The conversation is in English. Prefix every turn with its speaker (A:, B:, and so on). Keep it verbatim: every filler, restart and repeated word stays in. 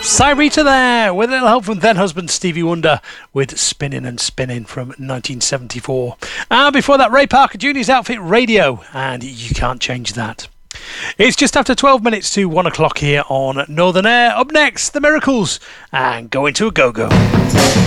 A: Cyrita there, with a little help from then husband Stevie Wonder with Spinning and Spinning from nineteen seventy-four. And before that, Ray Parker Junior's Outfit Radio, and You Can't Change That. It's just after twelve minutes to one o'clock here on Northern Air. Up next, The Miracles and Going to a Go-Go.